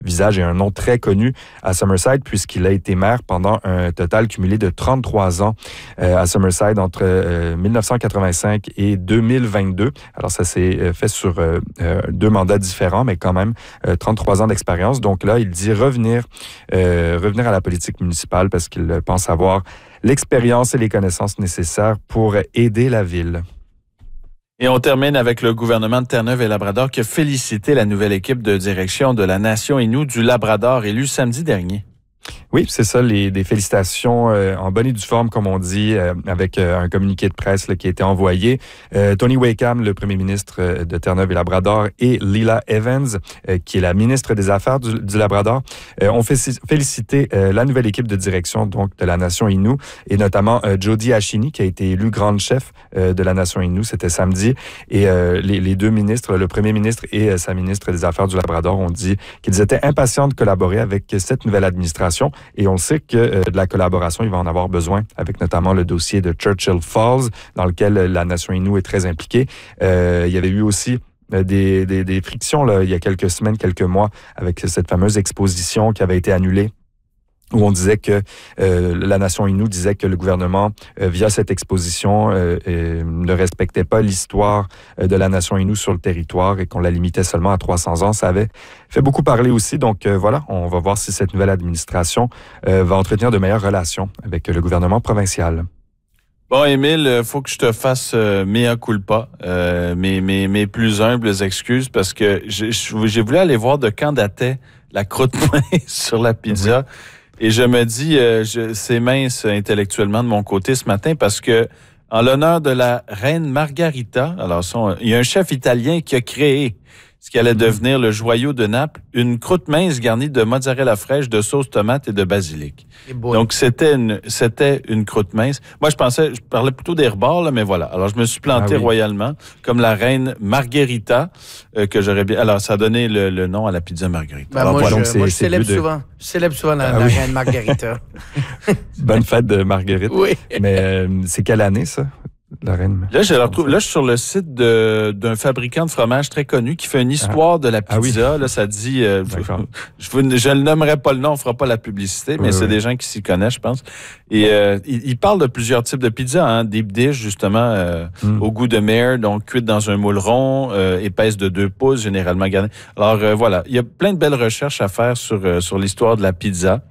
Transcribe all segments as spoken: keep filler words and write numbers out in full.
visage et un nom très connu à Summerside, puisqu'il a été maire pendant un total cumulé de trente-trois ans euh, à Summerside entre euh, dix-neuf cent quatre-vingt-cinq et deux mille vingt-deux. Alors, ça s'est fait sur euh, euh, deux mandats différents, mais quand même euh, trente-trois ans d'expérience. Donc là, il dit revenir, euh, revenir à la politique municipale parce qu'il pense avoir l'expérience et les connaissances nécessaires pour aider la ville. Et on termine avec le gouvernement de Terre-Neuve et Labrador qui a félicité la nouvelle équipe de direction de la Nation Innu du Labrador élue samedi dernier. Oui, c'est ça, les, des félicitations euh, en bonne et due forme, comme on dit, euh, avec euh, un communiqué de presse là, qui a été envoyé. Euh, Tony Wakeham, le premier ministre euh, de Terre-Neuve et Labrador, et Lila Evans, euh, qui est la ministre des Affaires du, du Labrador, euh, ont fait, félicité euh, la nouvelle équipe de direction donc de la Nation Innu, et notamment euh, Jody Ashini, qui a été élue grande chef euh, de la Nation Innu, c'était samedi. Et euh, les, les deux ministres, le premier ministre et euh, sa ministre des Affaires du Labrador, ont dit qu'ils étaient impatients de collaborer avec cette nouvelle administration. Et on sait que euh, de la collaboration, il va en avoir besoin, avec notamment le dossier de Churchill Falls, dans lequel la Nation Innu est très impliquée. Euh, il y avait eu aussi euh, des, des, des frictions là, il y a quelques semaines, quelques mois, avec cette fameuse exposition qui avait été annulée, où on disait que euh, la Nation Innu disait que le gouvernement, euh, via cette exposition, euh, euh, ne respectait pas l'histoire euh, de la Nation Innu sur le territoire et qu'on la limitait seulement à trois cents ans. Ça avait fait beaucoup parler aussi. Donc euh, voilà, on va voir si cette nouvelle administration euh, va entretenir de meilleures relations avec le gouvernement provincial. Bon, Émile, il faut que je te fasse euh, mea culpa, euh, mes, mes, mes plus humbles excuses, parce que j'ai, j'ai voulu aller voir de quand datait la croûte mince sur la pizza. Oui. Et je me dis, euh, je, c'est mince intellectuellement de mon côté ce matin parce que, en l'honneur de la reine Margarita, alors son, il y a un chef italien qui a créé ce qui allait devenir le joyau de Naples, une croûte mince garnie de mozzarella fraîche, de sauce tomate et de basilic. Donc, c'était une, c'était une croûte mince. Moi, je pensais, je parlais plutôt des rebords, là, mais voilà. Alors, je me suis planté ah oui. royalement, comme la reine Margherita, euh, que j'aurais bien... Alors, ça a donné le, le nom à la pizza Margherita. Ben, alors, moi, voilà. je, Donc, c'est, moi, je célèbre de... souvent. Je célèbre souvent la, ah la oui. reine Margherita. Bonne fête de Marguerite. Oui. Mais euh, c'est quelle année, ça? La reine. Là, je, retrouve, là, je suis sur le site de, d'un fabricant de fromage très connu qui fait une histoire ah. de la pizza. Ah oui. Là, ça dit, euh, je, je, je ne nommerai pas le nom, on fera pas la publicité, mais oui, c'est oui. des gens qui s'y connaissent, je pense. Et euh, il, il parle de plusieurs types de pizza, hein, deep dish justement euh, mm. au goût de mer, donc cuite dans un moule rond, euh, épaisse de deux pouces, généralement garnie. Alors euh, voilà, il y a plein de belles recherches à faire sur euh, sur l'histoire de la pizza.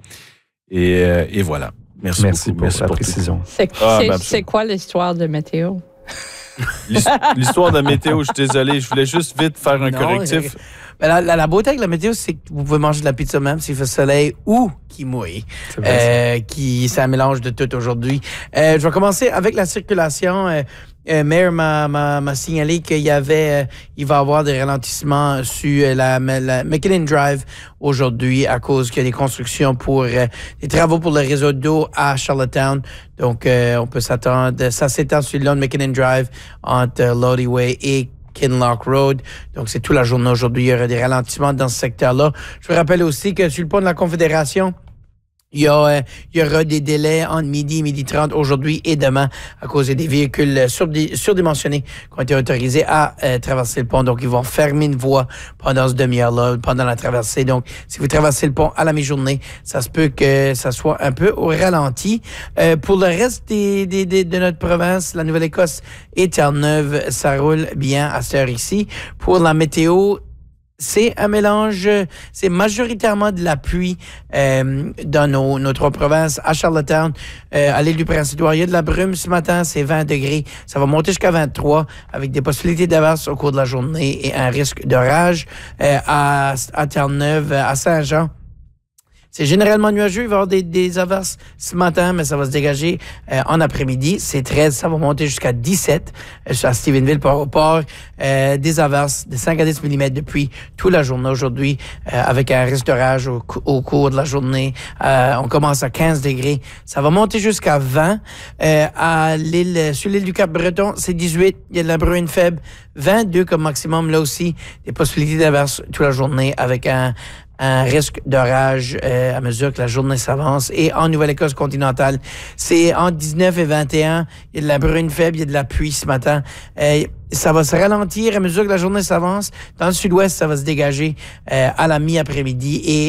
Et, euh, et voilà. Merci, Merci beaucoup. pour Merci la pour précision. C'est, ah, c'est, ben, c'est quoi l'histoire de météo? L'histoire de météo, je suis désolé, je voulais juste vite faire un non, correctif. Ben la, la, la beauté avec la météo, c'est que vous pouvez manger de la pizza même s'il fait soleil ou qu'il mouille. C'est, euh, qui, c'est un mélange de tout aujourd'hui. Euh, je vais commencer avec la circulation. Euh, Euh, Mayor m'a, m'a, m'a signalé qu'il y avait, euh, il va y avoir des ralentissements sur la, la McKinnon Drive aujourd'hui à cause qu'il y a des constructions pour euh, des travaux pour le réseau d'eau à Charlottetown. Donc, euh, on peut s'attendre. Ça s'étend sur le long de McKinnon Drive entre euh, Lodi Way et Kinloch Road. Donc, c'est toute la journée aujourd'hui. Il y aura des ralentissements dans ce secteur-là. Je vous rappelle aussi que sur le pont de la Confédération, Il y, a, euh, il y aura des délais entre midi et midi trente aujourd'hui et demain à cause des véhicules surdé, surdimensionnés qui ont été autorisés à euh, traverser le pont. Donc, ils vont fermer une voie pendant ce demi-heure-là, pendant la traversée. Donc, si vous traversez le pont à la mi-journée, ça se peut que ça soit un peu au ralenti. Euh, pour le reste des, des, des, de notre province, la Nouvelle-Écosse et Terre-Neuve, ça roule bien à cette heure ici. Pour la météo, c'est un mélange, c'est majoritairement de la pluie euh, dans nos, nos trois provinces. À Charlottetown, euh, à l'île du Prince-Édouard, il y a de la brume ce matin, c'est vingt degrés. Ça va monter jusqu'à vingt-trois avec des possibilités d'averse au cours de la journée et un risque d'orage. Euh, à, à Terre-Neuve, à Saint-Jean, c'est généralement nuageux. Il va y avoir des, des averses ce matin, mais ça va se dégager euh, en après-midi. C'est treize, ça va monter jusqu'à dix-sept euh, à Stephenville, Port-au-Port. Euh, des averses de cinq à dix millimètres depuis toute la journée aujourd'hui, euh, avec un risque d'orage au, au cours de la journée. Euh, on commence à quinze degrés. Ça va monter jusqu'à vingt. Euh, à l'île, sur l'île du Cap-Breton, c'est dix-huit. Il y a de la bruine faible. vingt-deux comme maximum. Là aussi, des possibilités d'averses toute la journée avec un un risque d'orage euh, à mesure que la journée s'avance. Et en Nouvelle-Écosse continentale, c'est entre dix-neuf et vingt et un. Il y a de la bruine faible, il y a de la pluie ce matin. Euh, ça va se ralentir à mesure que la journée s'avance. Dans le sud-ouest, ça va se dégager euh, à la mi-après-midi et